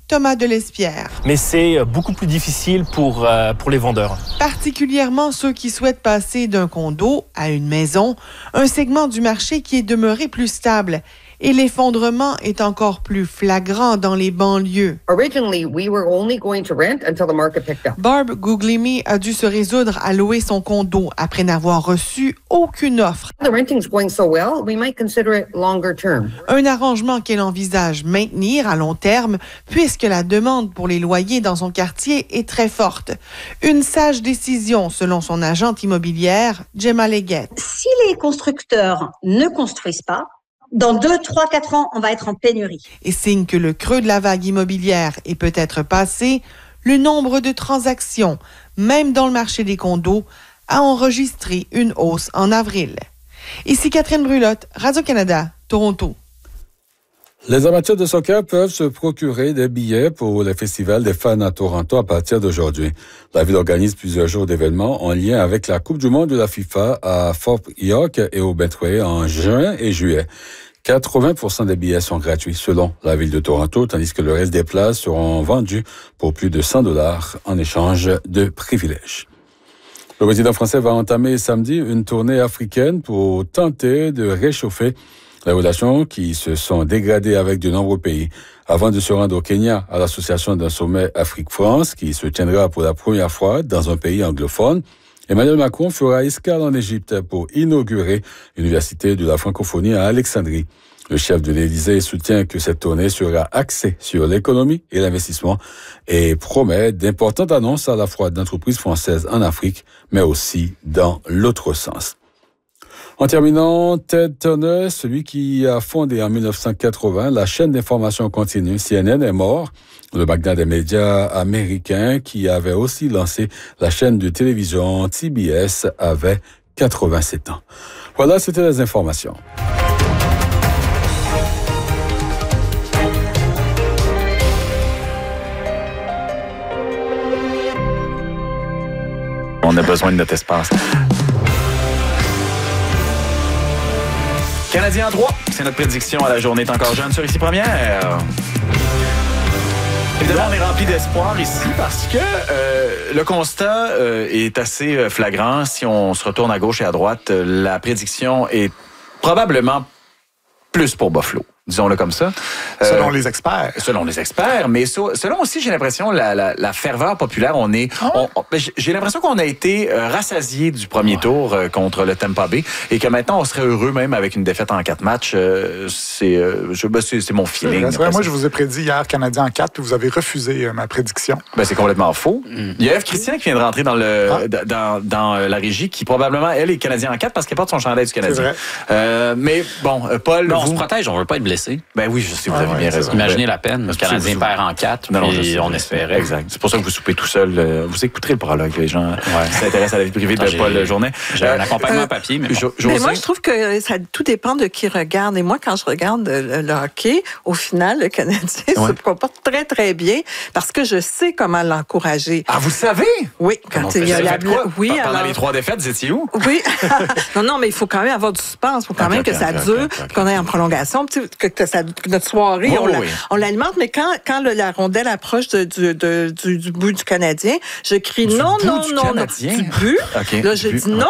Thomas Delespierre. Mais c'est beaucoup plus difficile pour les vendeurs. Particulièrement ceux qui souhaitent passer d'un condo à une maison, un segment du marché qui est demeuré plus stable. Et l'effondrement est encore plus flagrant dans les banlieues. Originally, we were only going to rent until the market picked up. Barb Guglielmi a dû se résoudre à louer son condo après n'avoir reçu aucune offre. The renting's going so well, we might consider it longer term. Un arrangement qu'elle envisage maintenir à long terme puisque la demande pour les loyers dans son quartier est très forte. Une sage décision selon son agente immobilière, Gemma Leggett. Si les constructeurs ne construisent pas, dans 2, 3, 4 ans, on va être en pénurie. Et signe que le creux de la vague immobilière est peut-être passé, le nombre de transactions, même dans le marché des condos, a enregistré une hausse en avril. Ici Catherine Brulotte, Radio-Canada, Toronto. Les amateurs de soccer peuvent se procurer des billets pour le Festival des fans à Toronto à partir d'aujourd'hui. La ville organise plusieurs jours d'événements en lien avec la Coupe du monde de la FIFA à Fort York et au Betway en juin et juillet. 80% des billets sont gratuits selon la ville de Toronto, tandis que le reste des places seront vendus pour plus de $100 en échange de privilèges. Le président français va entamer samedi une tournée africaine pour tenter de réchauffer les relations qui se sont dégradées avec de nombreux pays. Avant de se rendre au Kenya à l'association d'un sommet Afrique-France qui se tiendra pour la première fois dans un pays anglophone, Emmanuel Macron fera escale en Égypte pour inaugurer l'Université de la francophonie à Alexandrie. Le chef de l'Élysée soutient que cette tournée sera axée sur l'économie et l'investissement et promet d'importantes annonces à la fois d'entreprises françaises en Afrique, mais aussi dans l'autre sens. En terminant, Ted Turner, celui qui a fondé en 1980 la chaîne d'information continue CNN, est mort. Le magnat des médias américain, qui avait aussi lancé la chaîne de télévision TBS, avait 87 ans. Voilà, c'était les informations. On a besoin de notre espace. Canadien en 3, c'est notre prédiction à la journée est encore jeune sur Ici Première. Évidemment, on est rempli d'espoir ici parce que le constat est assez flagrant. Si on se retourne à gauche et à droite, la prédiction est probablement plus pour Buffalo. Disons-le comme ça. Selon les experts. Selon les experts, mais selon aussi, j'ai l'impression, la ferveur populaire, j'ai l'impression qu'on a été rassasié du premier tour contre le Tampa Bay et que maintenant, on serait heureux même avec une défaite en 4 matchs. C'est mon feeling. C'est vrai, moi, je vous ai prédit hier Canadien en 4, puis vous avez refusé ma prédiction. C'est complètement faux. Il y a Eve Christian qui vient de rentrer dans la régie, qui probablement, elle, est Canadien en 4 parce qu'elle porte son chandail du Canadien. Mais bon, Paul, on se protège, on veut pas être blessé. Ben oui, je sais, vous avez bien raison. Imaginez la peine. Le Canadien perd en 4, puis on espérait. Exact. C'est pour ça que vous soupez tout seul. Vous écouterez le prologue, les gens qui s'intéressent à la vie privée de Paul Journet. J'ai un accompagnement papier, mais bon. Mais moi, je trouve que tout dépend de qui regarde. Et moi, quand je regarde le hockey, au final, le Canadien se comporte très, très bien parce que je sais comment l'encourager. Ah, vous savez? Oui. Quand il y a Pendant les 3 défaites, vous étiez où? Oui. non, mais il faut quand même avoir du suspense. Il faut quand même que ça dure, qu'on aille en prolongation, que notre soirée, on l'alimente, mais quand la rondelle approche du but du Canadien, je crie non, du but. Okay. Là, je dis non.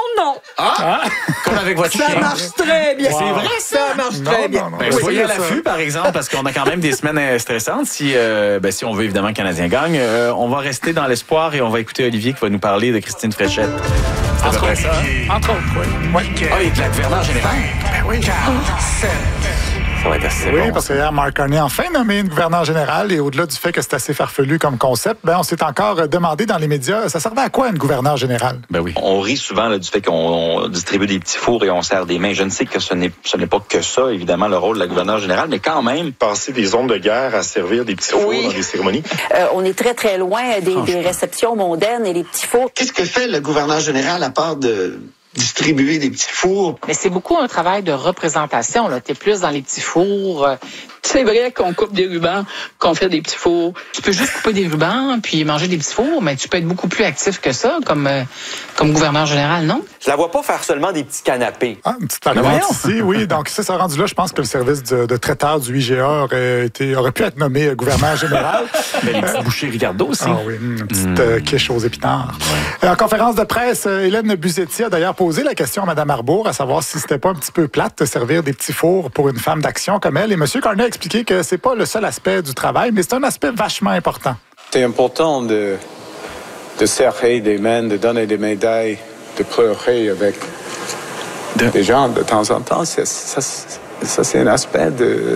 Comme avec votre chien. Ça marche très bien. C'est vrai, ça marche très bien. Soyez à l'affût, par exemple, parce qu'on a quand même des semaines stressantes. Si on veut évidemment que le Canadien gagne, on va rester dans l'espoir et on va écouter Olivier qui va nous parler de Christine Fréchette. C'est à peu près ça. Entre autres, oui. Et de la gouverneur générale. Ben oui, 47. Ça va être assez oui, bon, parce que hier, Mark Carney a enfin nommé une gouverneure générale et au-delà du fait que c'est assez farfelu comme concept, on s'est encore demandé dans les médias, ça servait à quoi une gouverneure générale? Ben oui. On rit souvent du fait qu'on distribue des petits fours et on serre des mains. Je ne sais que ce n'est pas que ça, évidemment, le rôle de la gouverneure générale, mais quand même... Passer des zones de guerre à servir des petits fours dans des cérémonies. On est très, très loin des réceptions mondaines et des petits fours. Qu'est-ce que fait le gouverneur général à part de distribuer des petits fours? Mais c'est beaucoup un travail de représentation. T'es plus dans les petits fours, C'est vrai qu'on coupe des rubans, qu'on fait des petits fours. Tu peux juste couper des rubans puis manger des petits fours, mais tu peux être beaucoup plus actif que ça comme gouverneur général, non? Je la vois pas faire seulement des petits canapés. Ah, une petite arrivante ici, oui. Donc, ça s'est rendu là. Je pense que le service de traiteur du IGA aurait pu être nommé gouverneur général. Mais les petits bouchers Ricardo aussi. Ah oui, une petite quiche aux épinards. Ouais. En conférence de presse, Hélène Buzetti a d'ailleurs posé la question à Mme Arbour, à savoir si c'était pas un petit peu plate de servir des petits fours pour une femme d'action comme elle. Et M. Carney a expliqué que c'est pas le seul aspect du travail, mais c'est un aspect vachement important. C'est important de serrer des mains, de donner des médailles, de pleurer avec des gens de temps en temps. Ça c'est un aspect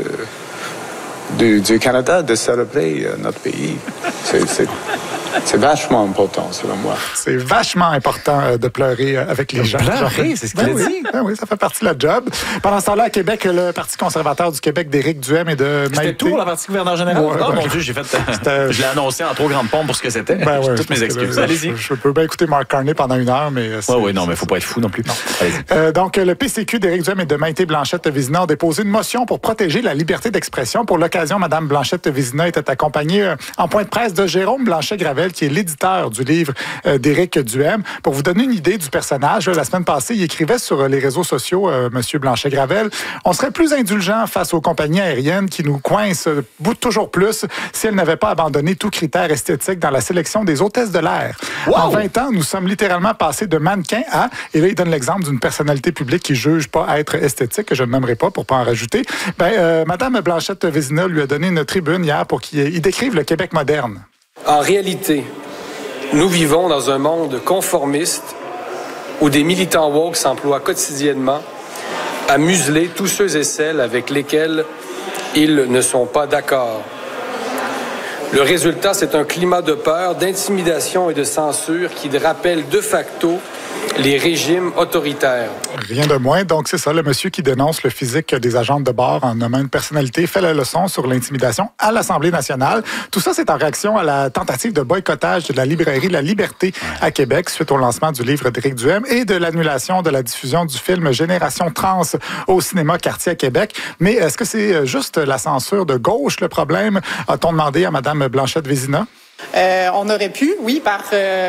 du Canada de célébrer notre pays. C'est vachement important, selon moi. C'est vachement important de pleurer avec les gens. Pleurer, c'est ce qu'il a dit. Oui, ça fait partie de la job. Pendant ce temps-là, à Québec, le Parti conservateur du Québec d'Éric Duhem et de Maïté... C'était tout, la partie gouverneur général? Mon Dieu, je l'ai annoncé en trop grande pompe pour ce que c'était. Toutes mes excuses. Allez-y. Je peux bien écouter Mark Carney pendant 1 heure, mais... Oui, non, mais il ne faut pas être fou non plus. Non. Donc, le PCQ d'Éric Duhem et de Maïté Blanchette-Vézina ont déposé une motion pour protéger la liberté d'expression. Pour l'occasion, Mme Blanchette-Vézina était accompagnée en point de presse de Jérôme Blanchet-Gravel, qui est l'éditeur du livre d'Éric Duhem. Pour vous donner une idée du personnage, la semaine passée, il écrivait sur les réseaux sociaux, M. Blanchet-Gravel, on serait plus indulgent face aux compagnies aériennes qui nous coincent toujours plus si elles n'avaient pas abandonné tout critère esthétique dans la sélection des hôtesses de l'air. Wow! En 20 ans, nous sommes littéralement passés de mannequin à, et là, il donne l'exemple d'une personnalité publique qui juge pas être esthétique, que je ne nommerai pas pour pas en rajouter. Mme Blanchette-Vézina lui a donné une tribune hier pour qu'il décrive le Québec moderne. En réalité, nous vivons dans un monde conformiste où des militants woke s'emploient quotidiennement à museler tous ceux et celles avec lesquels ils ne sont pas d'accord. Le résultat, c'est un climat de peur, d'intimidation et de censure qui rappelle de facto les régimes autoritaires. Rien de moins. Donc, c'est ça, le monsieur qui dénonce le physique des agentes de bord en nommant une personnalité fait la leçon sur l'intimidation à l'Assemblée nationale. Tout ça, c'est en réaction à la tentative de boycottage de la librairie La Liberté à Québec suite au lancement du livre d'Éric Duhem et de l'annulation de la diffusion du film Génération Trans au cinéma Quartier à Québec. Mais est-ce que c'est juste la censure de gauche, le problème? A-t-on demandé à Mme Blanchette-Vézina? On aurait pu, oui, par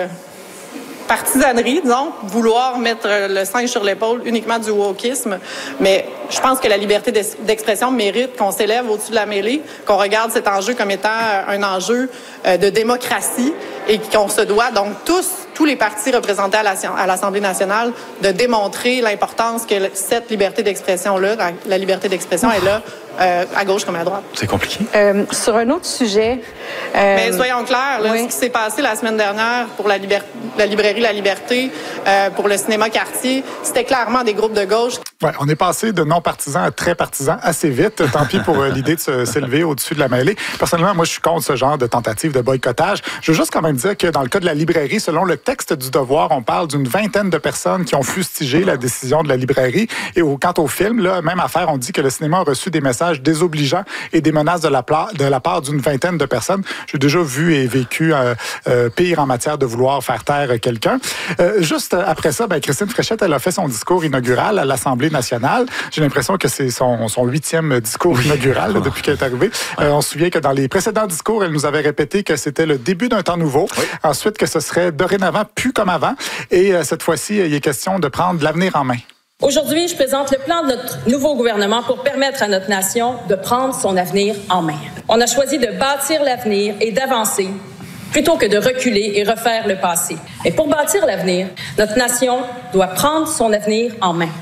partisanerie, disons, vouloir mettre le singe sur l'épaule uniquement du wokisme. Mais je pense que la liberté d'expression mérite qu'on s'élève au-dessus de la mêlée, qu'on regarde cet enjeu comme étant un enjeu de démocratie et qu'on se doit donc tous les partis représentés à l'Assemblée nationale de démontrer l'importance que cette liberté d'expression-là, la liberté d'expression est là, à gauche comme à droite. C'est compliqué. Sur un autre sujet... Mais soyons clairs, là, ce qui s'est passé la semaine dernière pour la librairie La Liberté, pour le cinéma Quartier, c'était clairement des groupes de gauche. Ouais, on est passé de non-partisans à très partisans assez vite. Tant pis pour l'idée de s'élever au-dessus de la mêlée. Personnellement, moi, je suis contre ce genre de tentative de boycottage. Je veux juste quand même dire que dans le cas de la librairie, selon le texte du Devoir, on parle d'une vingtaine de personnes qui ont fustigé la décision de la librairie. Et quant au film, là, même affaire, on dit que le cinéma a reçu des messages désobligeants et des menaces de la part d'une vingtaine de personnes. J'ai déjà vu et vécu pire en matière de vouloir faire taire quelqu'un. Juste après ça, Christine Fréchette, elle a fait son discours inaugural à l'Assemblée nationale. J'ai l'impression que c'est son 8e discours inaugural depuis qu'elle est arrivée. On se souvient que dans les précédents discours, elle nous avait répété que c'était le début d'un temps nouveau. Oui. Ensuite, que ce serait dorénavant plus comme avant. Et cette fois-ci, il est question de prendre l'avenir en main. Aujourd'hui, je présente le plan de notre nouveau gouvernement pour permettre à notre nation de prendre son avenir en main. On a choisi de bâtir l'avenir et d'avancer plutôt que de reculer et refaire le passé. Et pour bâtir l'avenir, notre nation doit prendre son avenir en main.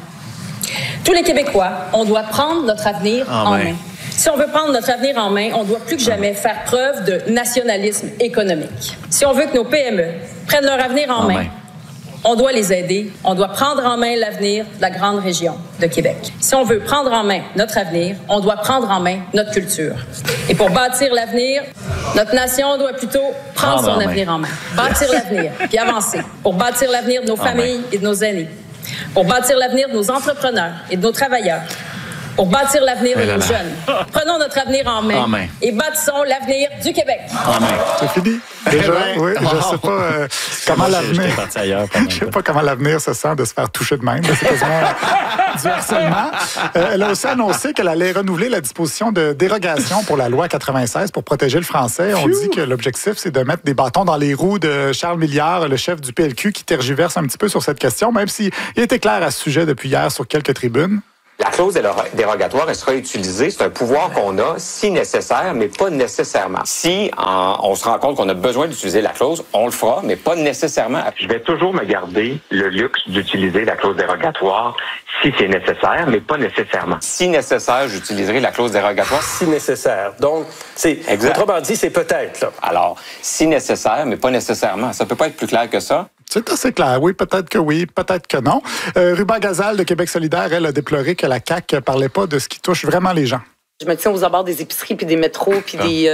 Tous les Québécois, on doit prendre notre avenir en main. Si on veut prendre notre avenir en main, on doit plus que jamais faire preuve de nationalisme économique. Si on veut que nos PME prennent leur avenir en main, on doit les aider. On doit prendre en main l'avenir de la grande région de Québec. Si on veut prendre en main notre avenir, on doit prendre en main notre culture. Et pour bâtir l'avenir, notre nation doit plutôt prendre son avenir en main. Bâtir l'avenir, puis avancer. Pour bâtir l'avenir de nos familles et de nos aînés. Pour bâtir l'avenir de nos entrepreneurs et de nos travailleurs. pour bâtir l'avenir de nos jeunes. Prenons notre avenir en main et bâtissons l'avenir du Québec. En main. C'est fini. Déjà, oui, je ne sais pas comment l'avenir. Je sais pas comment l'avenir se sent de se faire toucher de même. C'est quasiment du harcèlement. Elle a aussi annoncé qu'elle allait renouveler la disposition de dérogation pour la loi 96 pour protéger le français. On dit que l'objectif, c'est de mettre des bâtons dans les roues de Charles Milliard, le chef du PLQ, qui tergiverse un petit peu sur cette question, même s'il était clair à ce sujet depuis hier sur quelques tribunes. La clause dérogatoire, elle sera utilisée. C'est un pouvoir qu'on a, si nécessaire, mais pas nécessairement. Si on se rend compte qu'on a besoin d'utiliser la clause, on le fera, mais pas nécessairement. Je vais toujours me garder le luxe d'utiliser la clause dérogatoire si c'est nécessaire, mais pas nécessairement. Si nécessaire, j'utiliserai la clause dérogatoire. Si nécessaire. Donc, autrement dit, c'est peut-être. Là. Alors, si nécessaire, mais pas nécessairement. Ça peut pas être plus clair que ça. C'est assez clair. Oui, peut-être que non. Ruba Gazal de Québec solidaire, elle a déploré que la CAQ ne parlait pas de ce qui touche vraiment les gens. Je me tiens aux abords des épiceries puis des métros puis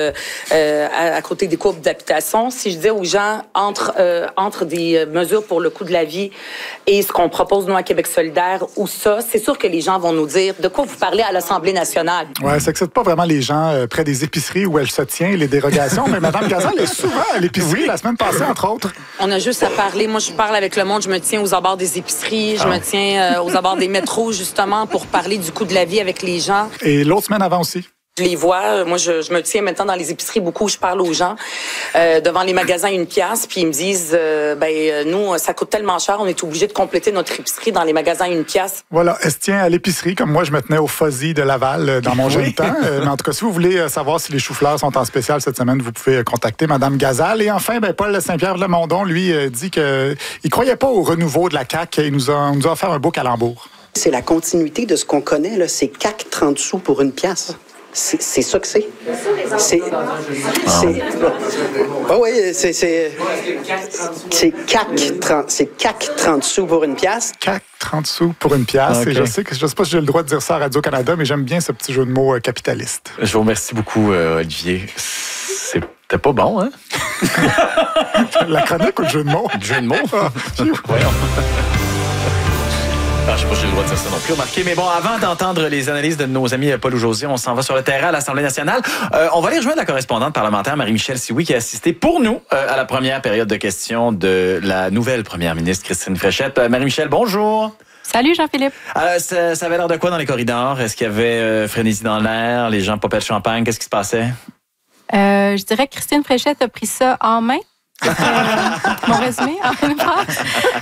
à côté des courbes d'habitation. Si je dis aux gens entre des mesures pour le coût de la vie et ce qu'on propose nous à Québec solidaire ou ça, c'est sûr que les gens vont nous dire de quoi vous parlez à l'Assemblée nationale. Ouais, ça excite pas vraiment les gens près des épiceries où elle se tient, les dérogations. Mais Mme Gazal est souvent à l'épicerie la semaine passée, entre autres. On a juste à parler. Moi, je parle avec le monde. Je me tiens aux abords des épiceries. Je me tiens aux abords des métros justement pour parler du coût de la vie avec les gens. Et l'autre semaine avant aussi. Je les vois. Moi, je me tiens maintenant dans les épiceries beaucoup. Je parle aux gens devant les magasins 1 piastre, puis ils me disent, nous, ça coûte tellement cher, on est obligé de compléter notre épicerie dans les magasins 1 piastre. Voilà, elle se tient à l'épicerie, comme moi, je me tenais au Fuzzy de Laval dans mon jeune temps. Mais en tout cas, si vous voulez savoir si les choux-fleurs sont en spécial cette semaine, vous pouvez contacter Mme Gazal. Et enfin, Paul Saint-Pierre-Plamondon, lui, dit qu'il ne croyait pas au renouveau de la CAQ. Il nous a offert un beau calembour. C'est la continuité de ce qu'on connaît, là. C'est CAQ 30 sous pour 1 piastre. C'est ça que c'est. C'est CAQ 30 sous pour 1 piastre. CAQ 30 sous pour 1 piastre. Okay. Et je sais pas si j'ai le droit de dire ça à Radio-Canada, mais j'aime bien ce petit jeu de mots capitaliste. Je vous remercie beaucoup, Olivier. C'était pas bon, hein? La chronique ou le jeu de mots? Le jeu de mots? Voyons. Je sais pas si j'ai le droit de dire ça non plus, remarquez. Mais bon, avant d'entendre les analyses de nos amis Paul Josy, on s'en va sur le terrain à l'Assemblée nationale. On va aller rejoindre la correspondante parlementaire Marie-Michel Sioui qui a assisté pour nous à la première période de questions de la nouvelle première ministre Christine Fréchette. Marie-Michel, bonjour. Salut Jean-Philippe. Ça avait l'air de quoi dans les corridors? Est-ce qu'il y avait frénésie dans l'air? Les gens popaient de champagne? Qu'est-ce qui se passait? Je dirais que Christine Fréchette a pris ça en main. Mon résumé en une phrase.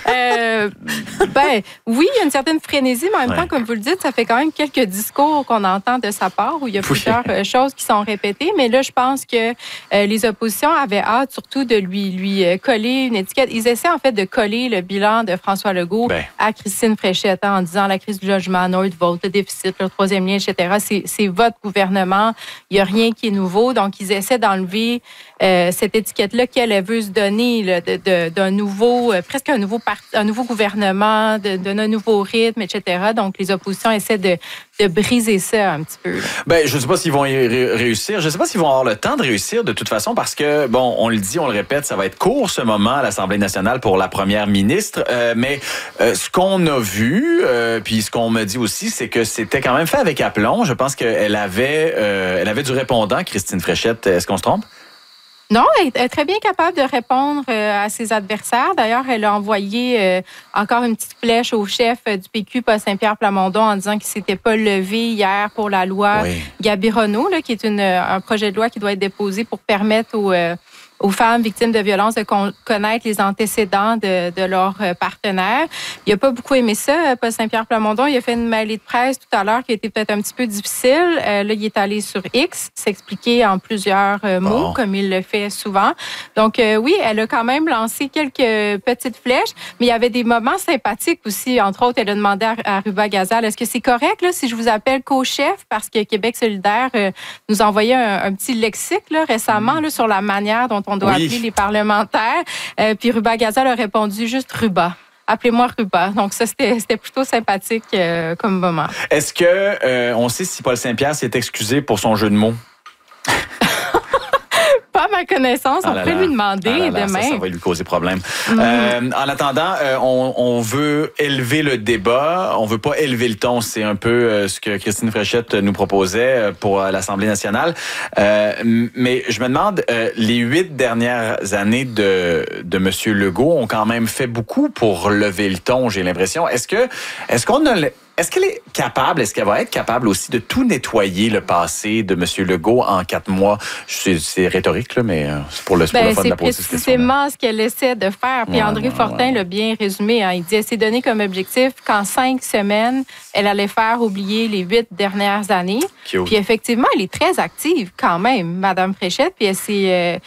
Oui, il y a une certaine frénésie, mais en même temps, comme vous le dites, ça fait quand même quelques discours qu'on entend de sa part où il y a plusieurs choses qui sont répétées. Mais là, je pense que les oppositions avaient hâte surtout de lui coller une étiquette. Ils essaient en fait de coller le bilan de François Legault à Christine Fréchette en disant la crise du logement, Nordvolt, le déficit, le troisième lien, etc. C'est votre gouvernement. Il n'y a rien qui est nouveau. Donc, ils essaient d'enlever cette étiquette-là qu'elle veut se donner là, d'un nouveau, presque un nouveau gouvernement, d'un nouveau rythme, etc. Donc, les oppositions essaient de briser ça un petit peu. Je ne sais pas s'ils vont y réussir. Je ne sais pas s'ils vont avoir le temps de réussir de toute façon parce que, bon, on le dit, on le répète, ça va être court ce moment à l'Assemblée nationale pour la première ministre. Mais ce qu'on a vu, puis ce qu'on me dit aussi, c'est que c'était quand même fait avec aplomb. Je pense qu'elle avait du répondant, Christine Fréchette. Est-ce qu'on se trompe? Non, elle est très bien capable de répondre à ses adversaires. D'ailleurs, elle a envoyé encore une petite flèche au chef du PQ, Paul Saint-Pierre-Plamondon, en disant qu'il ne s'était pas levé hier pour la loi Gabi-Renault, qui est un projet de loi qui doit être déposé pour permettre aux femmes victimes de violences de connaître les antécédents de leurs partenaires. Il n'a pas beaucoup aimé ça, Paul Saint-Pierre-Plamondon. Il a fait une mêlée de presse tout à l'heure qui a été peut-être un petit peu difficile. Là, il est allé sur X, s'expliquer en plusieurs mots, comme il le fait souvent. Donc, oui, elle a quand même lancé quelques petites flèches, mais il y avait des moments sympathiques aussi. Entre autres, elle a demandé à Ruba Gazal, est-ce que c'est correct là, si je vous appelle co-chef? Parce que Québec solidaire nous a envoyé un petit lexique là, récemment là, sur la manière dont on doit appeler les parlementaires. Puis Ruba Gazal a répondu juste Ruba. Appelez-moi Ruba. Donc ça, c'était plutôt sympathique comme moment. Est-ce que on sait si Paul Saint-Pierre s'est excusé pour son jeu de mots? Pas à ma faire connaissance. On pourrait lui demander demain. Ça va lui causer problème. En attendant, on veut élever le débat. On veut pas élever le ton. C'est un peu ce que Christine Fréchette nous proposait pour l'Assemblée nationale. Mais je me demande, les 8 dernières années de M. Legault ont quand même fait beaucoup pour lever le ton, j'ai l'impression. Est-ce qu'elle est capable, est-ce qu'elle va être capable aussi de tout nettoyer le passé de M. Legault en 4 mois? C'est rhétorique, là, mais c'est pour le fun de la poser. C'est précisément ce qu'elle essaie de faire. Puis André Fortin l'a bien résumé. Hein. Il dit, elle s'est donné comme objectif qu'en 5 semaines, elle allait faire oublier les 8 dernières années. Puis effectivement, elle est très active quand même, Mme Fréchette. Puis elle s'est